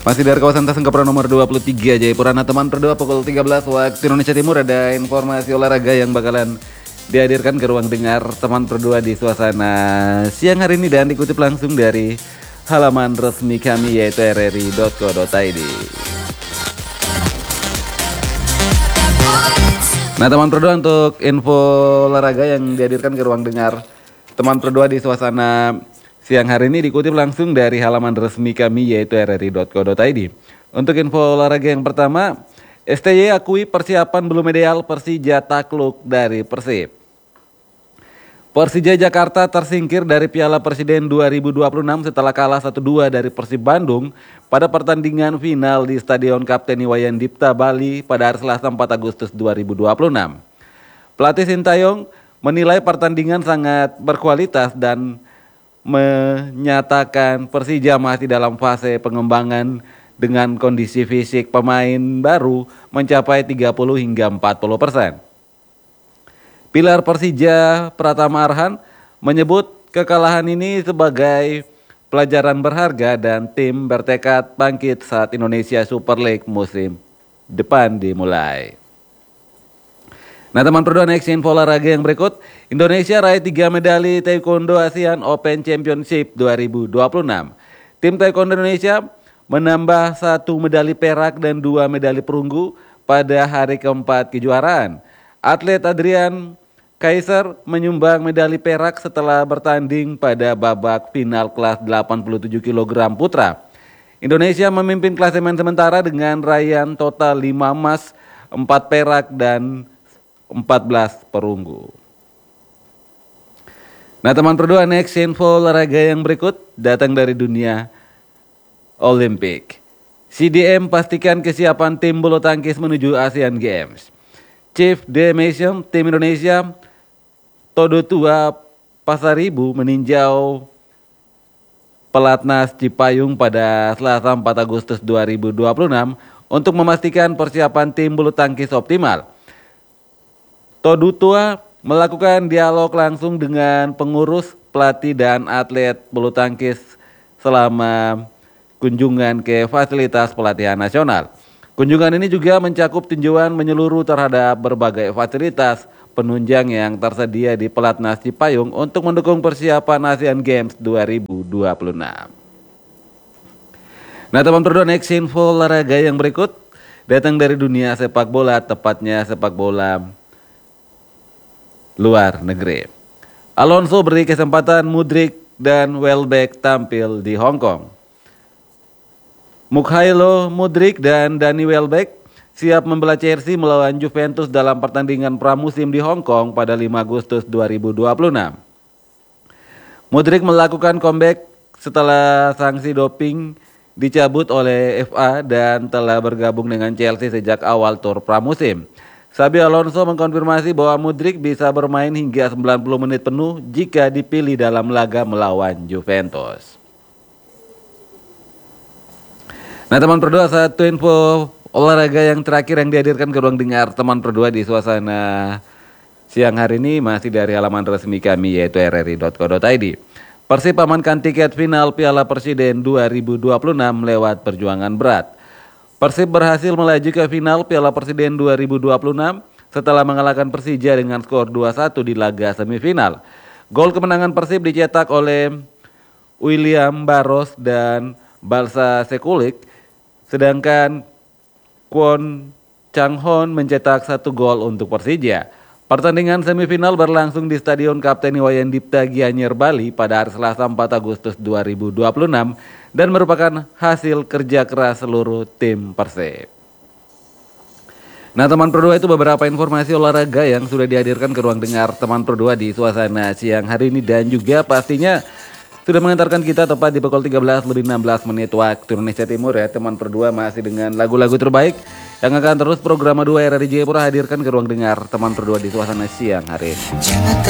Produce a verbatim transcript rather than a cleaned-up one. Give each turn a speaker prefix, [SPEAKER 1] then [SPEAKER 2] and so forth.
[SPEAKER 1] Masih dari kawasan Tasengkapura nomor dua puluh tiga Jayapura. Nah teman berdua pukul tiga belas waktu Indonesia Timur ada informasi olahraga yang bakalan dihadirkan ke ruang dengar teman berdua di suasana siang hari ini dan dikutip langsung dari halaman resmi kami yaitu r r i dot co dot i d. Nah teman berdua, untuk info olahraga yang dihadirkan ke ruang dengar teman berdua di suasana siang hari ini dikutip langsung dari halaman resmi kami yaitu r r i dot co dot i d. Untuk info olahraga yang pertama, S T Y akui persiapan belum ideal Persija takluk dari Persib. Persija Jakarta tersingkir dari Piala Presiden dua ribu dua puluh enam setelah kalah satu dua dari Persib Bandung pada pertandingan final di Stadion Kapten Iwayan Dipta, Bali pada hari Selasa empat Agustus dua ribu dua puluh enam. Pelatih Sintayong menilai pertandingan sangat berkualitas dan menyatakan Persija masih dalam fase pengembangan dengan kondisi fisik pemain baru mencapai tiga puluh hingga empat puluh persen. Pilar Persija Pratama Arhan menyebut kekalahan ini sebagai pelajaran berharga dan tim bertekad bangkit saat Indonesia Super League musim depan dimulai. Nah teman berdua, next info olahraga yang berikut. Indonesia raih tiga medali Taekwondo ASEAN Open Championship dua ribu dua puluh enam. Tim Taekwondo Indonesia menambah satu medali perak dan dua medali perunggu pada hari keempat kejuaraan. Atlet Adrian Kaiser menyumbang medali perak setelah bertanding pada babak final kelas delapan puluh tujuh kilogram putra. Indonesia memimpin klasemen sementara dengan raihan total lima emas, empat perak dan empat belas perunggu. Nah teman berdua, next info olahraga yang berikut datang dari dunia Olimpik. C D M pastikan kesiapan tim bulu tangkis menuju Asian Games. Chief Demission tim Indonesia Todo Tua Pasaribu meninjau Pelatnas Cipayung pada Selasa empat Agustus dua ribu dua puluh enam untuk memastikan persiapan tim bulu tangkis optimal. Todo Tua melakukan dialog langsung dengan pengurus, pelatih dan atlet bulu tangkis selama kunjungan ke fasilitas pelatihan nasional. Kunjungan ini juga mencakup tinjauan menyeluruh terhadap berbagai fasilitas penunjang yang tersedia di Pelatnas Cipayung untuk mendukung persiapan Asian Games dua ribu dua puluh enam. Nah teman berdua, next info olahraga yang berikut datang dari dunia sepak bola, tepatnya sepak bola luar negeri. Alonso beri kesempatan Mudryk dan Welbeck tampil di Hong Kong. Mukhailo Mudryk dan Danny Welbeck siap membela Chelsea melawan Juventus dalam pertandingan pramusim di Hong Kong pada lima Agustus dua ribu dua puluh enam. Mudryk melakukan comeback setelah sanksi doping dicabut oleh F A dan telah bergabung dengan Chelsea sejak awal tur pramusim. Xabi Alonso mengkonfirmasi bahwa Mudryk bisa bermain hingga sembilan puluh menit penuh jika dipilih dalam laga melawan Juventus. Nah teman berdua, satu info olahraga yang terakhir yang dihadirkan ke ruang dengar teman berdua di suasana siang hari ini masih dari halaman resmi kami yaitu r r i dot co dot i d. Persib amankan tiket final Piala Presiden dua ribu dua puluh enam lewat perjuangan berat. Persib berhasil melaju ke final Piala Presiden dua ribu dua puluh enam setelah mengalahkan Persija dengan skor dua satu di laga semifinal. Gol kemenangan Persib dicetak oleh William Barros dan Balsa Sekulik, sedangkan Kwon Changhon mencetak satu gol untuk Persija. Pertandingan semifinal berlangsung di Stadion Kapten Iwayan Dipta, Gianyar, Bali pada hari Selasa empat Agustus dua ribu dua puluh enam dan merupakan hasil kerja keras seluruh tim Persib. Nah teman berdua, itu beberapa informasi olahraga yang sudah dihadirkan ke ruang dengar teman berdua di suasana siang hari ini dan juga pastinya sudah mengantarkan kita tepat di pukul tiga belas lebih enam belas menit waktu Indonesia Timur ya teman berdua, masih dengan lagu-lagu terbaik yang akan terus program dua R R I Jayapura hadirkan ke ruang dengar teman berdua di suasana siang hari ini.